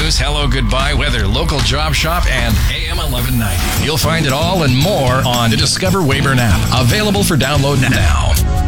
news, hello, goodbye, weather, local job shop, and AM 1190. You'll find it all and more on the Discover Weyburn app. Available for download now.